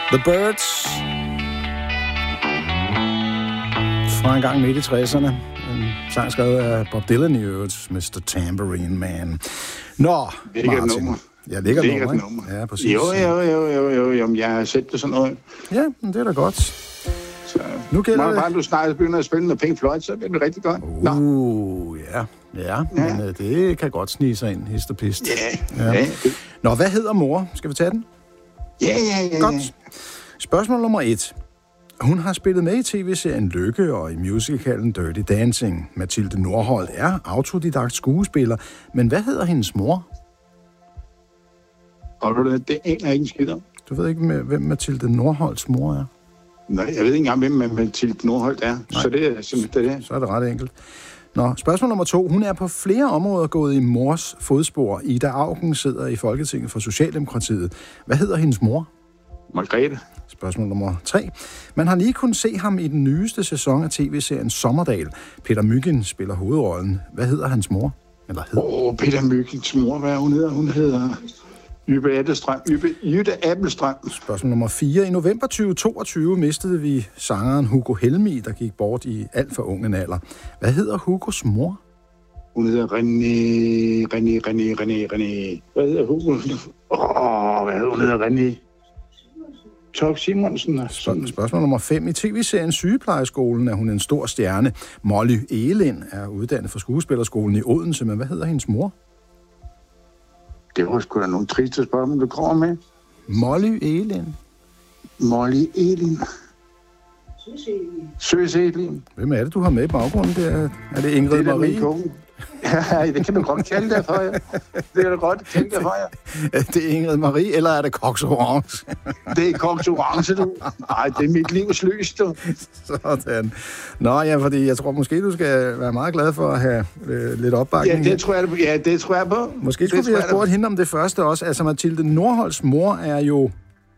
The Birds. Fra en gang midt i 60'erne. En sang skrevet af Bob Dylan i øvrigt, Mr. Tambourine Man. Nå, Martin. Ja, ligger nummer. Ja, præcis. Jo. Jeg har set det sådan noget. Ja, men det er da godt. Så nu gælder det. Bare du snart begynder at spille noget Pink Floyd, så bliver det rigtig godt. Ja, men det kan godt snige sig ind, hist og pist. Ja. Nå, hvad hedder mor? Skal vi tage den? Ja. Godt. Spørgsmål nummer 1. Hun har spillet med i tv-serien Lykke og i musicalen Dirty Dancing. Mathilde Nordholt er autodidakt skuespiller, men hvad hedder hendes mor? Det aner jeg ikke en skid om. Du ved ikke, hvem Mathilde Nordholts mor er? Nej, jeg ved ikke engang, hvem Mathilde Nordholt er. Nej. Så det er simpelthen det. Så er det ret enkelt. Nå, spørgsmål nummer 2. Hun er på flere områder gået i mors fodspor. Ida Auken sidder i Folketinget for Socialdemokratiet. Hvad hedder hendes mor? Margrethe. Spørgsmål nummer 3. Man har lige kunnet se ham i den nyeste sæson af tv-serien Sommerdal. Peter Mygind spiller hovedrollen. Hvad hedder hans mor? Peter Myginds mor, hvad hun hedder? Hun hedder Jytte Appelstrøm. Spørgsmål nummer 4. I november 2022 mistede vi sangeren Hugo Helmig, der gik bort i alt for ung en alder. Hvad hedder Hugos mor? Hun hedder René. Hvad hedder Hugo? Hun hedder René. Top Simonsen. Spørgsmål nummer 5. I tv-serien Sygeplejeskolen er hun en stor stjerne. Molly Egelind er uddannet fra skuespillerskolen i Odense, men hvad hedder hendes mor? Det var sgu da nogle triste spørgsmål, du kommer med. Molly Egelind. Molly Egelind. Søs Egelind. Hvem er det, du har med i baggrunden? Er det Ingrid Marie? Det er min Ja, det kan du godt kalde det for jer. Det kan du godt kalde det for jer. Det er Ingrid Marie, eller er det Cox Orange? Det er Cox Orange, du. Nej, det er mit livs lys, du. Sådan. Nå ja, fordi jeg tror måske, du skal være meget glad for at have lidt opbakning. Ja, det tror jeg på. Måske skulle vi have spurgt hende om det første også. Altså, Mathilde Nordholts mor er jo...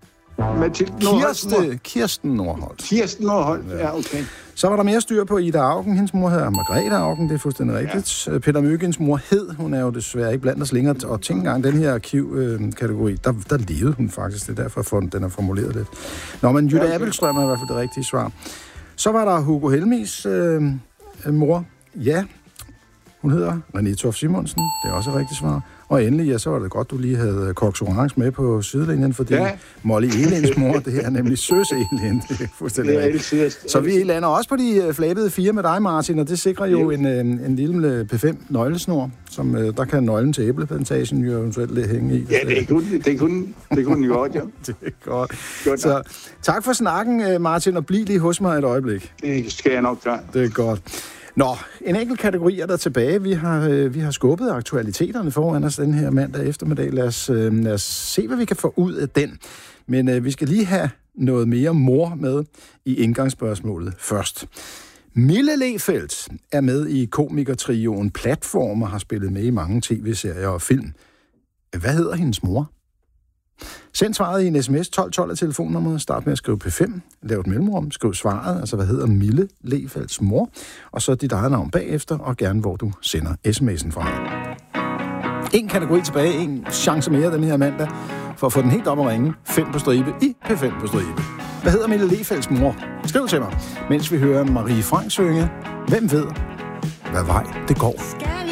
Kirsten Nordholt. Kirsten Nordholt, ja, okay. Så var der mere styr på Ida Auken. Hendes mor hedder Margrethe Auken, det er fuldstændig rigtigt. Ja. Peter Myginds mor hun er jo desværre ikke blandt os længere. Og tænk engang, den her arkivkategori, der levede hun faktisk. Det er derfor, den er formuleret lidt. Nå, men Jytte Appelstrøm er i hvert fald det rigtige svar. Så var der Hugo Helmigs mor. Ja, hun hedder René Toft Simonsen. Det er også et rigtigt svar. Og endelig, så var det godt, du lige havde Cox Orange med på sidelinjen, fordi Molly Egelinds mor, det er nemlig Søs Egelind. Det er fuldstændig rigtigt. Så vi lander også på de flabede 4 med dig, Martin, og det sikrer jo en lille P5-nøglesnor, som der kan nøglen til æbleplantagen jo eventuelt hænge i. Ja, det kunne jo godt, jo. Det er godt. Så tak for snakken, Martin, og bliv lige hos mig et øjeblik. Det skal jeg nok gøre. Det er godt. Nå, en enkelt kategori er der tilbage. Vi har skubbet aktualiteterne foran os den her mandag eftermiddag. Lad os se, hvad vi kan få ud af den. Men vi skal lige have noget mere mor med i indgangsspørgsmålet først. Mille Lefeldt er med i komikertrioen Platform og har spillet med i mange tv-serier og film. Hvad hedder hendes mor? Send svaret i en sms 1212 af telefonnummeret. Start med at skrive P5. Lav et mellemrum. Skriv svaret. Altså, hvad hedder Mille Lefeldts mor? Og så dit eget navn bagefter, og gerne hvor du sender sms'en fra. En kategori tilbage. En chance mere den her mandag. For at få den helt op at ringe. 5 på stribe i P5 på stribe. Hvad hedder Mille Lefeldts mor? Skriv til mig. Mens vi hører Marie Frank synge. Hvem ved, hvad vej det går?